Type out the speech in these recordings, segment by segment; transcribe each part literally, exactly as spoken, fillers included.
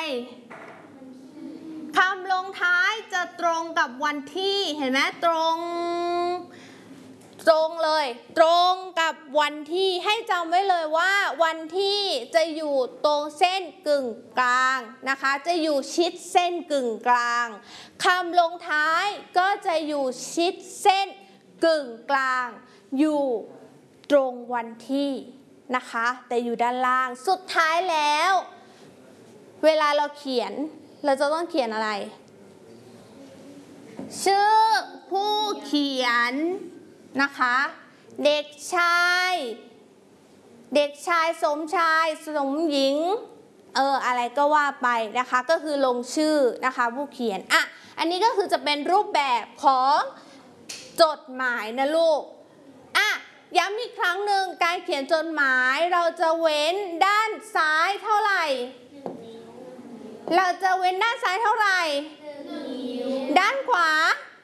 คำลงท้ายจะตรงกับวันที่เห็นไหมตรงตรงเลยตรงกับวันที่ให้จำไว้เลยว่าวันที่จะอยู่ตรงเส้นกึ่งกลางนะคะจะอยู่ชิดเส้นกึ่งกลางคำลงท้ายก็จะอยู่ชิดเส้นกึ่งกลางอยู่ตรงวันที่นะคะแต่อยู่ด้านล่างสุดท้ายแล้วเวลาเราเขียนเราจะต้องเขียนอะไรชื่อผู้เขียนนะคะเด็กชายเด็กชายสมชายสมหญิงเอออะไรก็ว่าไปนะคะก็คือลงชื่อนะคะผู้เขียนอ่ะอันนี้ก็คือจะเป็นรูปแบบของจดหมายนะลูกอ่ะย้ำอีกครั้งหนึ่งการเขียนจดหมายเราจะเว้นด้านซ้ายเท่าไหร่เราจะเว้นด้านซ้ายเท่าไหร่ด้านขวา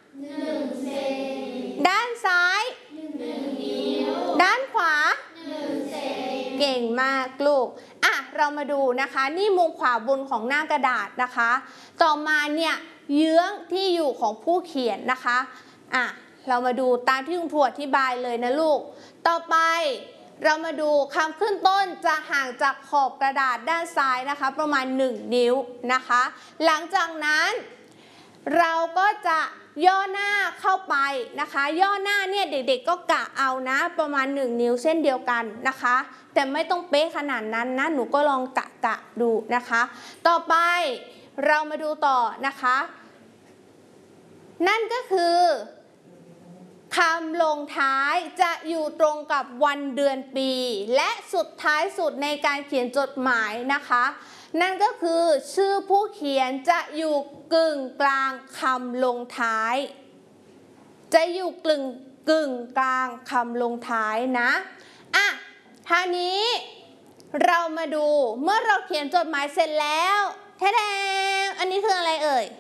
ด้านซ้ายด้านขวาเก่งมากลูกอ่ะเรามาดูนะคะนี่มุมขวาบนของหน้ากระดาษนะคะต่อมาเนี่ยเยื้องที่อยู่ของผู้เขียนนะคะอ่ะเรามาดูตามที่คุณครูอธิบายเลยนะลูกต่อไปเรามาดูคำขึ้นต้นจะห่างจากขอบกระดาษด้านซ้ายนะคะประมาณหนึ่งนิ้วนะคะหลังจากนั้นเราก็จะย่อหน้าเข้าไปนะคะย่อหน้าเนี่ยเด็กๆก็กะเอานะประมาณหนึ่งนิ้วเช่นเดียวกันนะคะแต่ไม่ต้องเป๊ะขนาดนั้นนะหนูก็ลองกะกะดูนะคะต่อไปเรามาดูต่อนะคะนั่นก็คือคำลงท้ายจะอยู่ตรงกับวันเดือนปีและสุดท้ายสุดในการเขียนจดหมายนะคะนั่นก็คือชื่อผู้เขียนจะอยู่กึ่งกลางคำลงท้ายจะอยู่กึ่งกึ่งกลางคำลงท้ายนะอ่ะท่านี้เรามาดูเมื่อเราเขียนจดหมายเสร็จแล้วแท้ๆอันนี้คืออะไรเอ่ย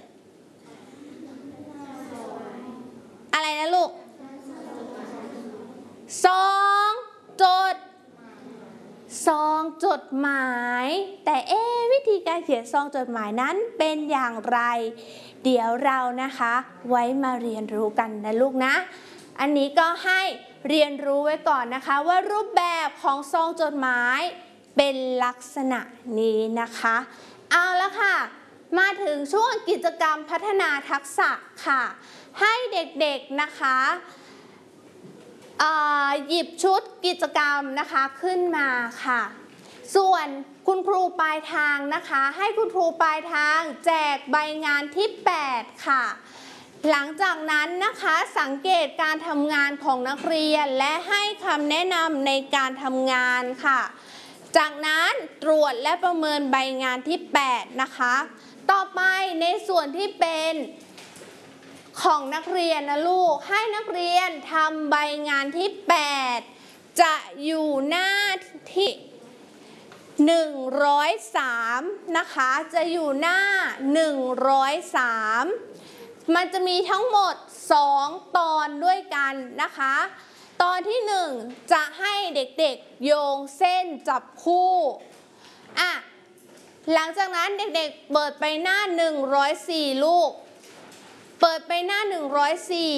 อะไรนะลูกซองจดซองจดหมายแต่เอ๊ะวิธีการเขียนซองจดหมายนั้นเป็นอย่างไรเดี๋ยวเรานะคะไว้มาเรียนรู้กันนะลูกนะอันนี้ก็ให้เรียนรู้ไว้ก่อนนะคะว่ารูปแบบของซองจดหมายเป็นลักษณะนี้นะคะเอาละค่ะมาถึงช่วงกิจกรรมพัฒนาทักษะค่ะให้เด็กๆนะคะหยิบชุดกิจกรรมนะคะขึ้นมาค่ะส่วนคุณครูปลายทางนะคะให้คุณครูปลายทางแจกใบงานที่แปดค่ะหลังจากนั้นนะคะสังเกตการทำงานของนักเรียนและให้คำแนะนำในการทำงานค่ะจากนั้นตรวจและประเมินใบงานที่แปดนะคะต่อไปในส่วนที่เป็นของนักเรียนนะลูกให้นักเรียนทำใบงานที่แปดจะอยู่หน้าที่หนึ่งร้อยสามนะคะจะอยู่หน้าหนึ่งร้อยสามมันจะมีทั้งหมดสองตอนด้วยกันนะคะตอนที่หนึ่งจะให้เด็กๆโยงเส้นจับคู่อ่ะหลังจากนั้นเด็กๆเปิดไปหน้าหนึ่งร้อยสี่ลูกเปิดไปหน้าหนึ่งร้อยสี่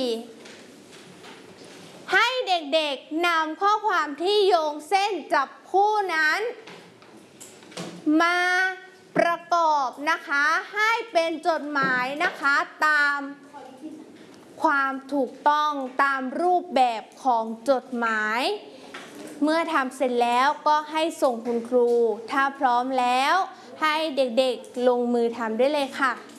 ให้เด็กๆนำข้อความที่โยงเส้นจับคู่นั้นมาประกอบนะคะให้เป็นจดหมายนะคะตามความถูกต้องตามรูปแบบของจดหมายเมื่อทำเสร็จแล้วก็ให้ส่งคุณครูถ้าพร้อมแล้วให้เด็กๆลงมือทำได้เลยค่ะ